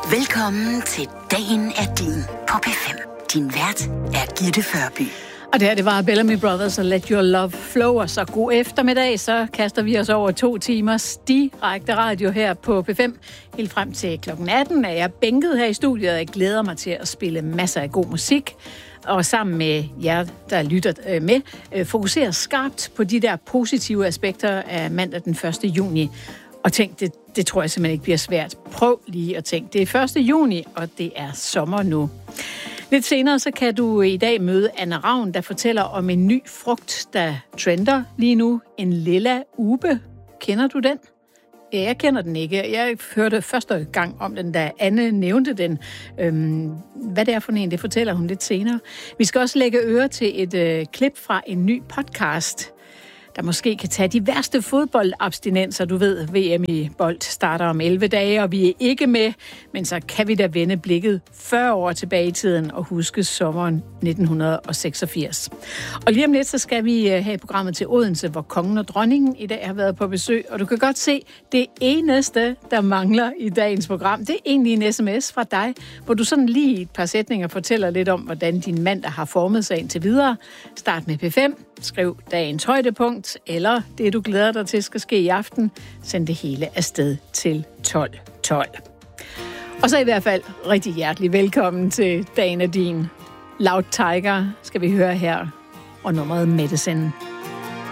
Velkommen til Dagen er din på P5. Din vært er Gitte Førby. Og det var Bellamy Brothers og Let Your Love Flow. Og så god eftermiddag, så kaster vi os over 2 timers direkte radio her på P5. Helt frem til kl. 18 er jeg bænket her i studiet, og jeg glæder mig til at spille masser af god musik. Og sammen med jer, der lytter med, fokuserer skarpt på de der positive aspekter af mandag den 1. juni. Og tænk, det tror jeg simpelthen ikke bliver svært. Prøv lige at tænke. Det er 1. juni, og det er sommer nu. Lidt senere så kan du i dag møde Anna Ravn, der fortæller om en ny frugt, der trender lige nu. En lilla ube. Kender du den? Ja, jeg kender den ikke. Jeg hørte første gang om den, da Anne nævnte den. Hvad det er for en, det fortæller hun lidt senere. Vi skal også lægge øre til et klip fra en ny podcast, der måske kan tage de værste fodboldabstinenser. Du ved, VM i bold starter om 11 dage, og vi er ikke med, men så kan vi da vende blikket 40 år tilbage i tiden og huske sommeren 1986. Og lige om lidt, så skal vi have programmet til Odense, hvor kongen og dronningen i dag har været på besøg, og du kan godt se, det eneste, der mangler i dagens program, det er egentlig en sms fra dig, hvor du sådan lige i et par sætninger fortæller lidt om, hvordan din mandag har formet sig indtil videre. Start med P5, skriv dagens højdepunkt, eller det, du glæder dig til, skal ske i aften. Send det hele afsted til 1212. Og så i hvert fald rigtig hjertelig velkommen til Dagen er din. Loud Tiger skal vi høre her, og nummeret Medicine.